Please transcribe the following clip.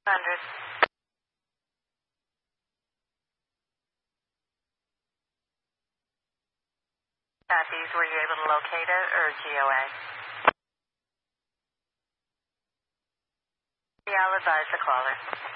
100. These, were you able to locate it or GOA? Yeah, I'll advise the caller.